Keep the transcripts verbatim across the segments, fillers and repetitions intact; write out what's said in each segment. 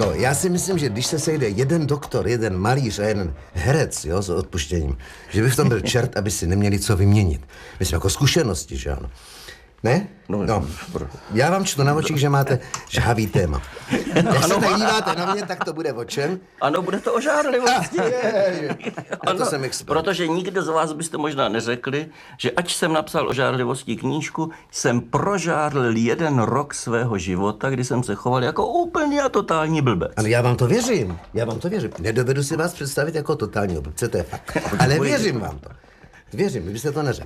No, já si myslím, že když se sejde jeden doktor, jeden malíř a jeden herec, jo, s odpuštěním, že by v tom byl čert, aby si neměli co vyměnit. Myslím, jako zkušenosti, že ano. Ne? No, no. Já vám čtu na očích, že máte žhavý téma. Jak se tak díváte na mě, tak to bude o čem? Ano, bude to o žárlivosti. Ano, to jsem expert. Protože nikdo z vás byste možná neřekli, že ač jsem napsal o žárlivosti knížku, jsem prožárlil jeden rok svého života, kdy jsem se choval jako úplný a totální blbec. Ano, já vám to věřím. Já vám to věřím. Nedovedu si vás představit jako totální blbce, to je fakt. Ale věřím vám to. Věřím, vy byste to neřekl.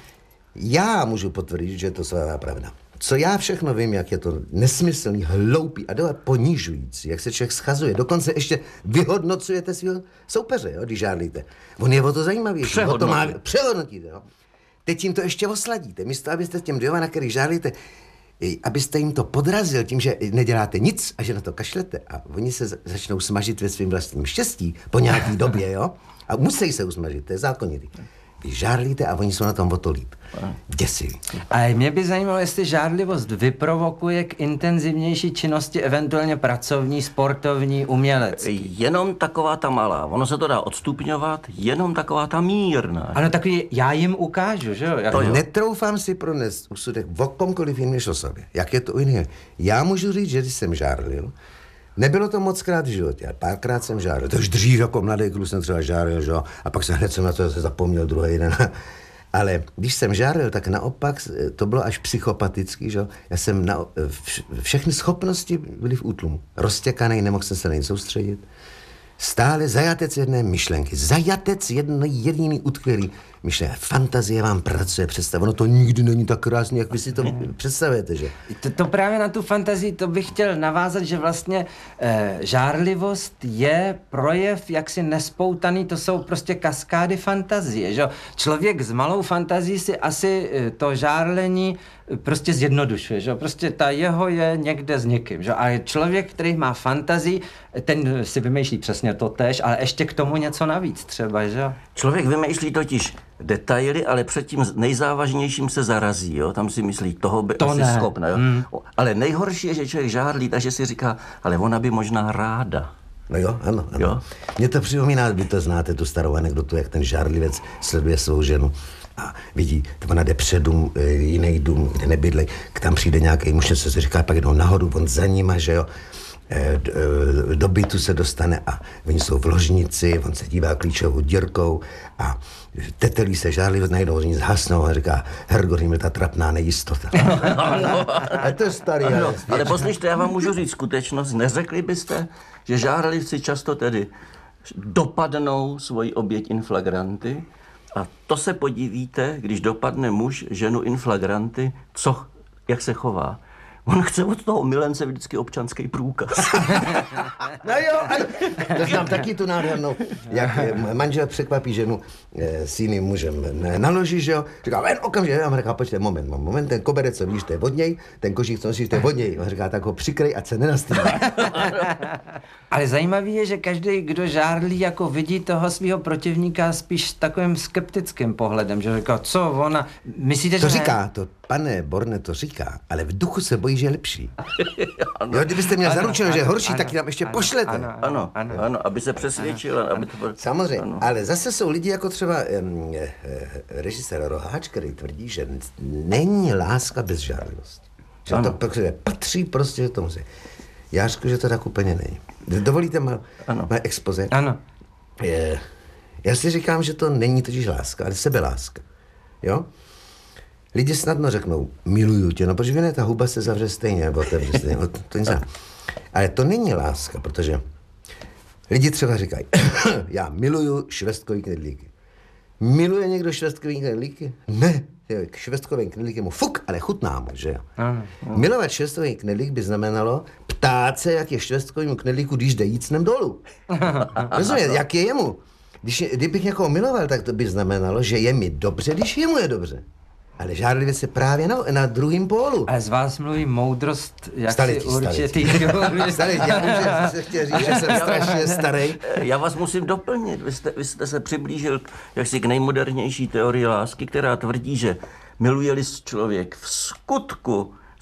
Já můžu potvrdit, že je to svá pravda. Co já všechno vím, jak je to nesmyslný, hloupý a dole ponižující, jak se člověk schazuje. Dokonce ještě vyhodnocujete svého soupeře, jo, když žádlíte. On je o to zajímavější. O to má, přehodnotíte, jo. Teď jim to ještě osladíte. Místo, abyste těm dvěma, na kterých žádlíte, abyste jim to podrazil tím, že neděláte nic a že na to kašlete a oni se začnou smažit ve svým vlastním štěstí po nějaký době, jo. A musí se usmažit, to je zákonitý. Vy žárlíte a oni jsou na tom o to líp. Děsivý. A mě by zajímalo, jestli žárlivost vyprovokuje k intenzivnější činnosti, eventuálně pracovní, sportovní, umělecký. Jenom taková ta malá. Ono se to dá odstupňovat, jenom taková ta mírná. Ano, takový, já jim ukážu, že jo? To jo. Netroufám si pronést úsudek o komkoliv jiném než o sobě. Jak je to u jiného. Já můžu říct, že když jsem žárlil, nebylo to moc krát v životě, ale párkrát jsem žárlil. To už dřív jako mladý kluk jsem třeba žárlil, že jo? A pak jsem hned jsem na to zapomněl druhý den. Ale když jsem žárlil, tak naopak to bylo až psychopatický, že jo? Já jsem na, všechny schopnosti byly v útlumu. Roztěkanej, nemohl jsem se na nic soustředit. Stále zajatec jedné myšlenky. Zajatec jedné jediný utkvělý myšlenky. Fantazie vám pracuje, představ. Ono to nikdy není tak krásný, jak vy si to představujete, že? To, to právě na tu fantazii, to bych chtěl navázat, že vlastně e, žárlivost je projev jaksi nespoutaný, to jsou prostě kaskády fantazie, že? Člověk s malou fantazí si asi e, to žárlení prostě zjednodušuje, že? Prostě ta jeho je někde s někým, že? A člověk, který má fantazii, ten si vymýšlí přesně to též, ale ještě k tomu něco navíc třeba, že? Člověk vymýšlí totiž detaily, ale před tím nejzávažnějším se zarazí, jo? Tam si myslí, toho by to asi ne. schopna, jo? Hmm. Ale nejhorší je, že člověk žárlí, takže si říká, ale ona by možná ráda. No jo, ano, ano. Jo? Mně to připomíná, vy to znáte, tu starou anekdotu, jak ten žárlivec sleduje svou ženu a vidí, ona jde před dům, jiný dům, kde nebydlej, k tam přijde nějaký muž, co se říká, pak jdou nahoru, on za nima, že jo, do bytu se dostane a oni jsou v ložnici, on se dívá klíčovou dírkou a tetelí se žárlivost, najednou oni zhasnou a říká, Hergo, mi ta trapná nejistota. A to je starý. Ano, ale, ale poslyšte, já vám můžu říct skutečnost, neřekli byste, že žárlivci často tedy dopadnou svoji oběť in flagranti a to se podívíte, když dopadne muž ženu in flagranti, co, jak se chová. On chce od toho milence vždycky občanský průkaz. No jo, ano. To znám taky tu nádhernou, jak manžel překvapí ženu e, s jiným mužem naloží, že jo. Říká, ven okamžitě, já mu říká, počkej, moment, moment, ten koberec, co víš, to je od něj, ten kožík, co nosíš, to je od něj. On říká, tak ho přikrej, ať se nenastýlí. Ale zajímavý je, že každý, kdo žárlí, jako vidí toho svého protivníka spíš takovým skeptickým pohledem, že říká, co ona, myslíte, to že říká, ne? to pane Borne to říká, ale v duchu se bojí, že je lepší. Jo, kdybyste měl zaručeno, že je horší, ano, tak ji tam ještě ano, pošlete. Ano, ano, ano, ano, aby se přesvědčil. Aby to... Samozřejmě, ano. Ale zase jsou lidi jako třeba um, režisér Roháč, který tvrdí, že není láska bez žárlivosti. Že ano. To patří prostě tomu se. Já řeknu, že to tak úplně není. Dovolíte má, má expoze? Ano. Je, já si říkám, že to není totiž láska, ale sebeláska. Jo? Lidi snadno řeknou, miluju tě, no protože ne, ta huba se zavře stejně, nebo otevře stejně, to, to nic. Ale to není láska, protože lidi třeba říkají, já miluju švestkový knedlíky. Miluje někdo švestkový knedlíky? Ne, švestkový knedlík je mu fuk, ale chutná mu, že jo? Ano. Milovat švestkový knedlík by znamenalo ptát se, jak je švestkovým knedlíku, když jde jít snem dolů. Rozumět, jak je jemu? Když, kdybych někoho miloval, tak to by znamenalo, že je mi dobře, když jemu je dobře. Ale žárlivě se právě na, na druhém pólu. Ale z vás mluví moudrost, jak staletí, si určitý... Staletí, já vím, že jste chtěl říct, že jsem strašně starý. Já vás musím doplnit. Vy jste, vy jste se přiblížil jaksi k nejmodernější teorii lásky, která tvrdí, že miluje-li člověk v skutku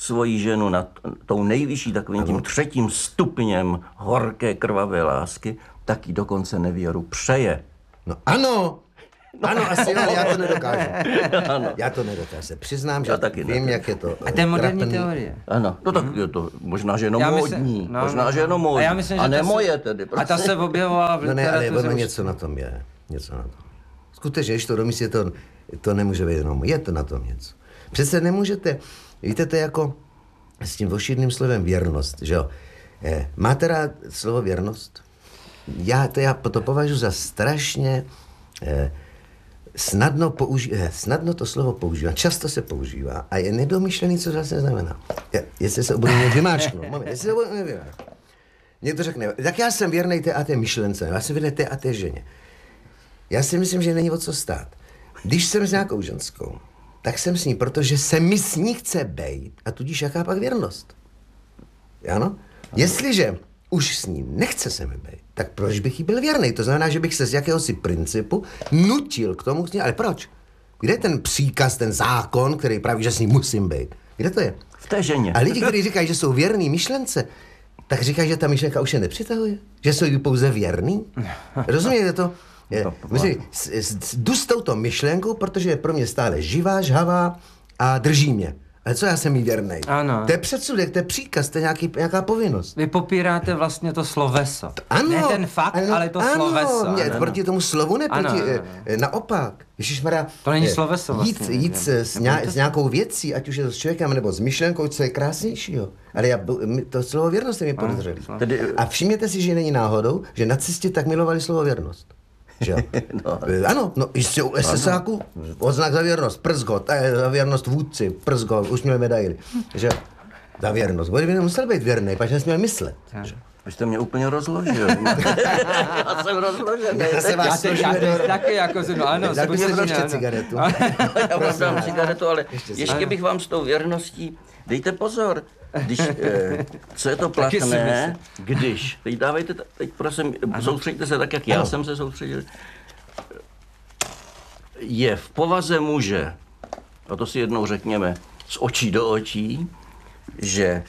svoji ženu nad tou nejvyšší takovým tím třetím stupněm horké krvavé lásky, tak jí dokonce nevěru přeje. No ano, ano, asi ale já to nedokážu. Já to nedokážu. Se přiznám, že Já taky vím, ne. jak je to. A to je moderní trapný. teorie. Ano, no tak je to možná, že jenom Já módní, myslím- no, možná, no. že jenom A módní, já myslím, že a ne ta se- moje tedy. A ta se objevovala v No ne, ale literatuře. ono už- něco na tom je. Něco na tom. Skutečně, když to domyslíte, to, to nemůže být jenom. Je to na tom něco. Přece nemůžete, víte, to je jako s tím ošidným slovem věrnost, že jo. Eh, máte rád slovo věrnost? Já to, já to považuji za strašně eh, snadno, použi- eh, snadno to slovo používá, často se používá a je nedomyšlený, co to vlastně znamená. Je, jestli se budu mít vymáčknout, moment, jestli se budu mít vymáčknout. Někdo řekne, tak já jsem věrnej té a té myšlence, já jsem věrnej té a té ženě. Já si myslím, že není o co stát. Když jsem s nějakou ženskou, tak jsem s ní, protože se mi s ní chce bejt a tudíž jaká pak věrnost. Ano? Jestliže už s ní nechce se mi bejt, tak proč bych jí byl věrný? To znamená, že bych se z jakéhosi principu nutil k tomu s ní, ale proč? Kde je ten příkaz, ten zákon, který praví, že s ní musím bejt? Kde to je? V té ženě. A lidi, kteří říkají, že jsou věrný myšlence, tak říkají, že ta myšlenka už je nepřitahuje? Že jsou jí pouze věrný? Rozumíte to? Je, myslím, s- s- jdu s touto myšlenkou, protože je pro mě stále živá, žhavá a drží mě. Ale co já jsem jí věrnej? Ano. To je předsudek, to je příkaz, to je nějaký, nějaká povinnost. Vy popíráte vlastně to sloveso. Ano, Ne ten fakt, ano, ale to ano, sloveso. Mě, ano. proti tomu slovu ne, Ano, proti, ano, eh, naopak. Ježišmarja, To není eh, sloveso Jít, vlastně, jít že? s, s, ně, s nějakou věcí, ať už je to s člověkem nebo s myšlenkou, co je krásnějšího. Ale já, my- to slovo věrnost je mi podezřelý. Tedy- A všimněte si, že není náhodou, že nacisti tak milovali slovo věrnost. Že jo? No. Eh, Ano, no jistě u SSáku odznak za věrnost, przgot, eh, za věrnost vůdci, przgot, už měli medaily. Že jo? Za věrnost. Bo by nemusel být věrný, pak nesměl myslet. Že? Vy jste mě úplně rozložil. Já jsem rozložený. Já se Já vás teď, složíme já teď do... taky jako si, no ano, Dal byste skutečně, ještě ano. cigaretu. Já vám dám cigaretu, ale Ještě ještě, ještě bych vám s tou věrností, dejte pozor, když, eh, co je to Taky si platné, když, teď dávejte, t- teď prosím, soustředíte se tak, jak já Ano. jsem se soustředil, je v povaze muže, a to si jednou řekněme, z očí do očí, že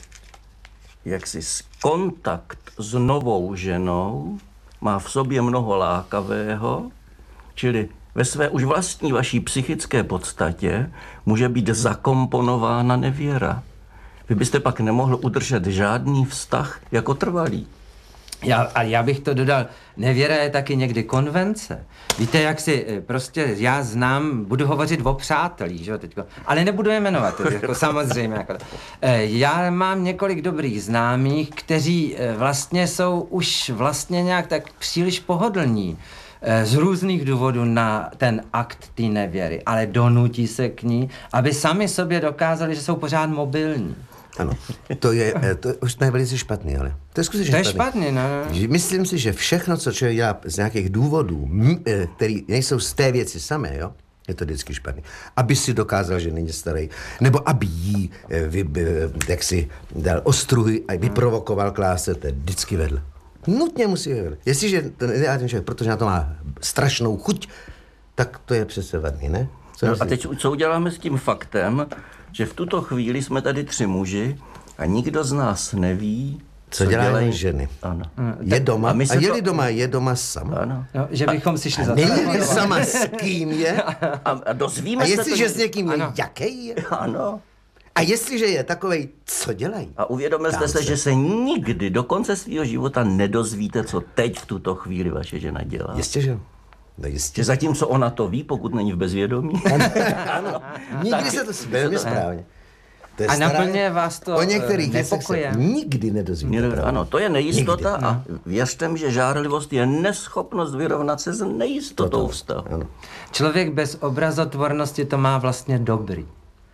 jaksi s- kontakt s novou ženou má v sobě mnoho lákavého, čili ve své už vlastní vaší psychické podstatě může být zakomponována nevěra. Vy byste pak nemohl udržet žádný vztah jako trvalý. Já, a já bych to dodal, nevěra je taky někdy konvence. Víte, jak si eh, prostě, já znám, budu hovořit o přátelích, že jo, teďko, ale nebudu je jmenovat, jako samozřejmě. Jako, eh, já mám několik dobrých známých, kteří eh, vlastně jsou už vlastně nějak tak příliš pohodlní eh, z různých důvodů na ten akt té nevěry, ale donutí se k ní, aby sami sobě dokázali, že jsou pořád mobilní. Ano, to je, eh, to už to je velice špatný, ale to je skutečně To je špatný. špatný, no. Že Myslím si, že všechno, co člověk dělá z nějakých důvodů, m- eh, které nejsou z té věci samé, jo, je to vždycky špatný. Aby si dokázal, že není starý, nebo aby jí, eh, vy, eh, jak si dal ostruhy a vyprovokoval k lásce, to je vždycky vedle. Nutně musí být vedle. Jestliže to nedělá ten člověk, protože na to má strašnou chuť, tak to je přece vadný, ne? Co No a myslíte? teď co uděláme s tím faktem, že v tuto chvíli jsme tady tři muži a nikdo z nás neví, Co dělají ženy? Ano. Je doma, a my a se je-li to- doma, je doma sama. Ano. No, že bychom si šli za Není sama s kým je? A, a dozvíme A se jestliže to... s někým je, Ano. jaký je? Ano. A jestliže je takovej, co dělají? A uvědomil jste Ptám se, se. že se nikdy do konce svého života nedozvíte, co teď v tuto chvíli vaše žena dělá. Jistě, že? No jistě. Že zatímco ona to ví, pokud není v bezvědomí. Ano, nikdy se to velmi správně. To je A stará- naplňuje vás to, O některých eh, věcech se nepokojem? nikdy nedozvíte. Někdo- pravdu. Ano, to je nejistota Nikdy. a věřte mi, že žárlivost je neschopnost vyrovnat se s nejistotou vztahu. Ano. Člověk bez obrazotvornosti to má vlastně dobrý.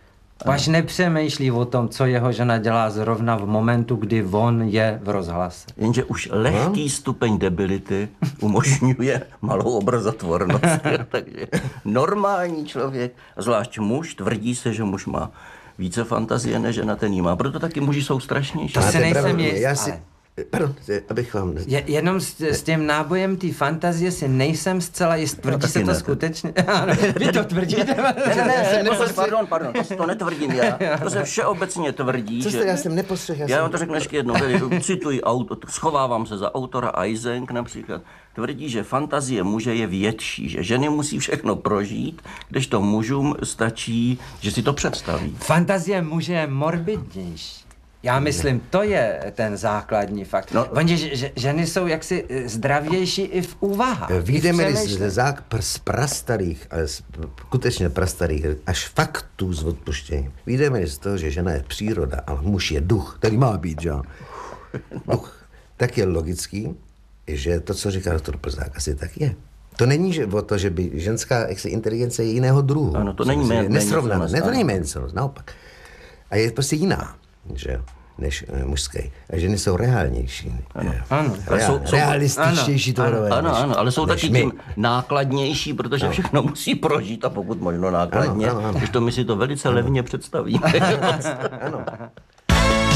Až nepřemýšlí o tom, co jeho žena dělá zrovna v momentu, kdy on je v rozhlase. Jenže už lehký stupeň debility umožňuje malou obrazotvornost. Takže normální člověk, zvlášť muž, tvrdí se, že muž má více fantazie než žena, ten jí má. Proto taky muži jsou strašnější. To se Máte nejsem pravdu. jist, Já si, ale- Pardon, abych vám... Je, jenom s, s tím nábojem té fantazie si nejsem zcela jist. Tvrdí se to ne. skutečně? Ano, vy to tvrdíte? Ne, ne, ne, to se, nepostřeh- pardon, pardon, to, to netvrdím já. To se všeobecně tvrdí, Co že... jste, já jsem nepostřeh, já Já jsem... vám to řeknu ještě jednou, tedy cituji, auto, schovávám se za autora Eysenck například, tvrdí, že fantazie muže je větší, že ženy musí všechno prožít, kdežto mužům stačí, že si to představí. Fantazie muže je morbidnější. Já myslím, to je ten základní fakt. No. No, že, že, ženy jsou jaksi eh, zdravější i v úvahách. i v Výjdeme z, přemýšlení. zák- pr- z prastarých, ale z, skutečně prastarých, až faktů s odpuštěním. Výjdeme z toho, že žena je příroda, ale muž je duch, který má být, že jo? Duch. Tak je logický, že to, co říká doktor Plzák, asi tak je. To není že, o to, že by ženská jaksi, inteligence je jiného druhu. Ano, to není mé- nesrovnaná. méněcennost, Ne, to ano. není méněcennost, naopak. A je prostě jiná, že jo, než e, mužské. A ženy jsou reálnější. Ano, ano. Ale jsou- jsou- realističtější ano, tvorové. Ano, než- ano, ale jsou než taky my. tím nákladnější, protože všechno musí prožít a pokud možno nákladně, Ano, ano, ano. když to my si to velice levně představíme. Ano.